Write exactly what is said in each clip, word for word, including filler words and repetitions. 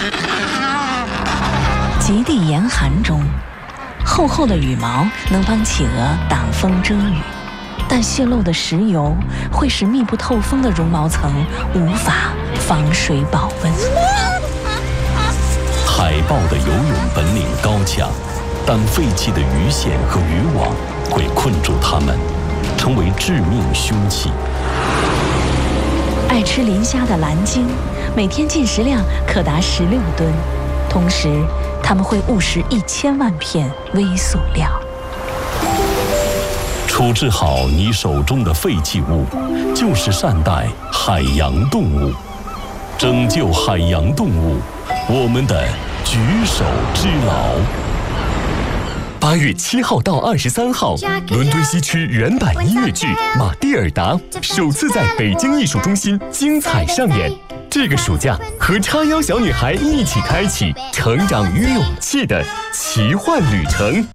极地严寒中，厚厚的羽毛能帮企鹅挡风遮雨，但泄漏的石油会使密不透风的绒毛层无法防水保温。 海豹的游泳本领高强，但废弃的鱼线和渔网会困住它们，成为致命凶器。 爱吃磷虾的蓝鲸，每天进食量可达十六吨，同时它们会误食一千万片微塑料。 处置好你手中的废弃物，就是善待海洋动物，拯救海洋动物，我们的举手之劳。 八月七号到二十三号，伦敦西区原版音乐剧《马蒂尔达》首次在北京艺术中心精彩上演。这个暑假，和叉腰小女孩一起开启成长与勇气的奇幻旅程。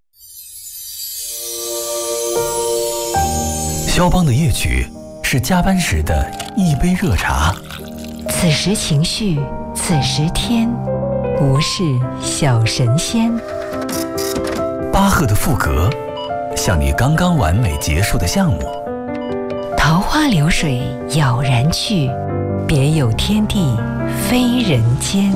肖邦的夜曲是加班时的一杯热茶， 此时情绪，此时天，无事小神仙。 巴赫的赋格像你刚刚完美结束的项目。 桃花流水杳然去，别有天地非人间。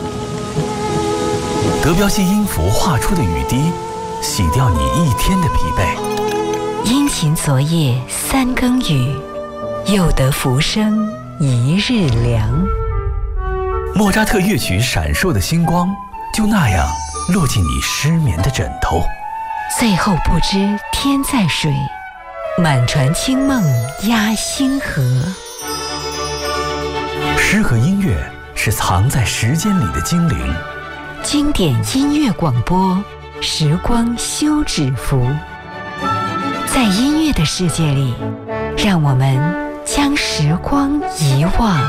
德彪西音符画出的雨滴，洗掉你一天的疲惫。 殷勤昨夜三更雨，又得浮生一日凉。 莫扎特乐曲闪烁的星光，就那样落进你失眠的枕头。 最后不知天在水，满船清梦压星河。 诗和音乐是藏在时间里的精灵。 经典音乐广播，时光休止符。在音乐的世界里，让我们将时光遗忘。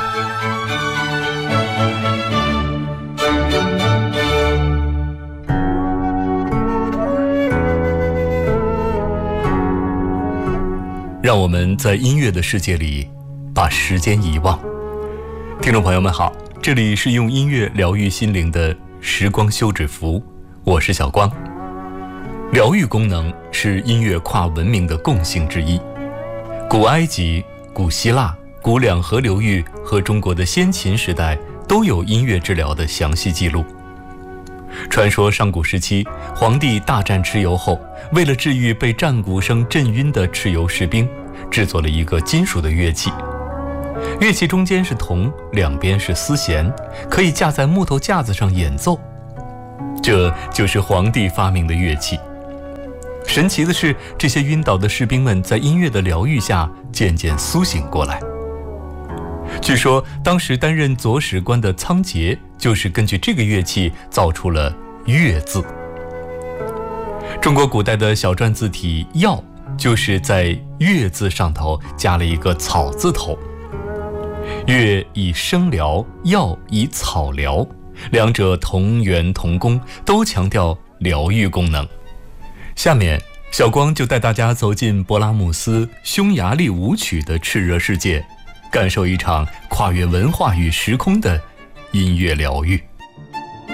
让我们在音乐的世界里把时间遗忘。听众朋友们好，这里是用音乐疗愈心灵的时光休止符，我是小光。疗愈功能是音乐跨文明的共性之一。古埃及、古希腊、古两河流域和中国的先秦时代都有音乐治疗的详细记录。传说上古时期，皇帝大战蚩尤后，为了治愈被战鼓声震晕的蚩尤士兵，制作了一个金属的乐器。乐器中间是铜，两边是丝弦，可以架在木头架子上演奏。这就是皇帝发明的乐器。神奇的是，这些晕倒的士兵们在音乐的疗愈下渐渐苏醒过来。据说当时担任左史官的仓颉就是根据这个乐器造出了乐字。中国古代的小篆字体药就是在乐字上头加了一个草字头。乐以声疗，药以草疗，两者同源同工，都强调疗愈功能。下面小光就带大家走进勃拉姆斯匈牙利舞曲的炽热世界，感受一场跨越文化与时空的音乐疗愈。